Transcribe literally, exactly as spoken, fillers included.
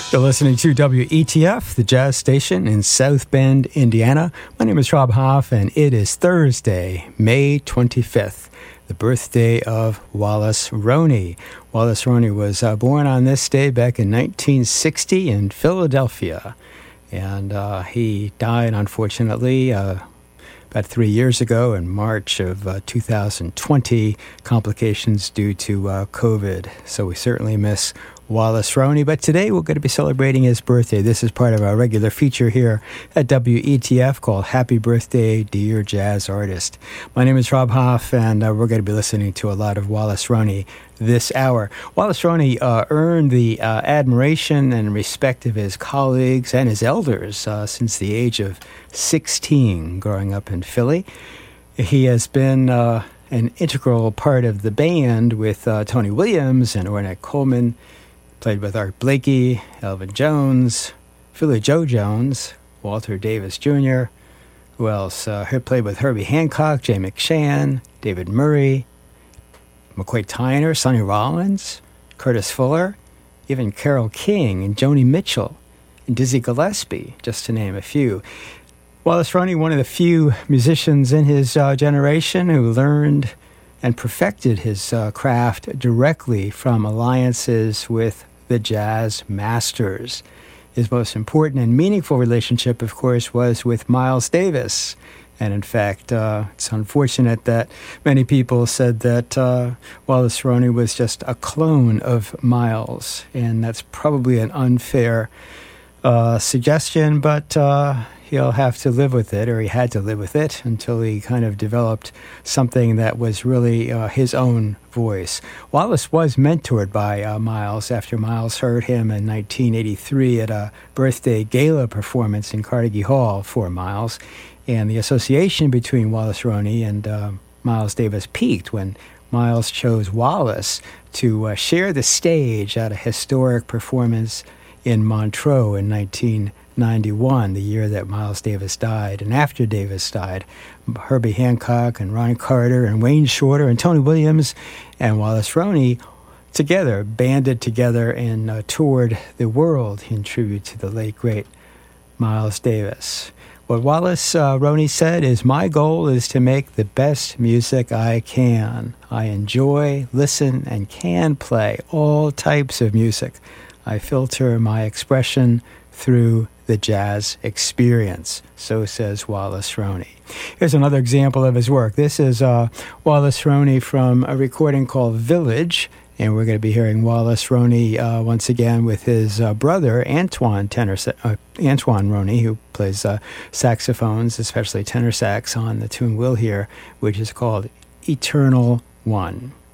You're listening to W E T F, the jazz station in South Bend, Indiana. My name is Rob Hoff, and it is Thursday, May twenty-fifth, the birthday of Wallace Roney. Wallace Roney was uh, born on this day back in nineteen sixty in Philadelphia, and uh, he died, unfortunately, uh, about three years ago in March of uh, two thousand twenty, complications due to uh, COVID. So we certainly miss Wallace Roney, but today we're going to be celebrating his birthday. This is part of our regular feature here at W E T F called Happy Birthday, Dear Jazz Artist. My name is Rob Hoff, and uh, we're going to be listening to a lot of Wallace Roney this hour. Wallace Roney uh, earned the uh, admiration and respect of his colleagues and his elders uh, since the age of sixteen, growing up in Philly. He has been uh, an integral part of the band with uh, Tony Williams and Ornette Coleman. Played with Art Blakey, Elvin Jones, Philly Joe Jones, Walter Davis Junior Who else? Uh, he played with Herbie Hancock, Jay McShann, David Murray, McCoy Tyner, Sonny Rollins, Curtis Fuller, even Carole King and Joni Mitchell and Dizzy Gillespie, just to name a few. Wallace Roney, one of the few musicians in his uh, generation who learned and perfected his uh, craft directly from alliances with the jazz masters. His most important and meaningful relationship, of course, was with Miles Davis. And in fact, uh, it's unfortunate that many people said that uh, Wallace Roney was just a clone of Miles. And that's probably an unfair uh, suggestion, but uh, he'll have to live with it, or he had to live with it, until he kind of developed something that was really uh, his own voice. Wallace was mentored by uh, Miles after Miles heard him in nineteen eighty-three at a birthday gala performance in Carnegie Hall for Miles. And the association between Wallace Roney and uh, Miles Davis peaked when Miles chose Wallace to uh, share the stage at a historic performance in Montreux in nineteen ninety-one, the year that Miles Davis died. And after Davis died, Herbie Hancock and Ron Carter and Wayne Shorter and Tony Williams and Wallace Roney together banded together and uh, toured the world in tribute to the late, great Miles Davis. What Wallace uh, Roney said is, "My goal is to make the best music I can. I enjoy, listen, and can play all types of music. I filter my expression through the jazz experience." So says Wallace Roney. Here's another example of his work. This is uh, Wallace Roney from a recording called Village, and we're going to be hearing Wallace Roney uh, once again with his uh, brother, Antoine tenor, uh, Antoine Roney, who plays uh, saxophones, especially tenor sax, on the tune we'll hear, which is called Eternal One.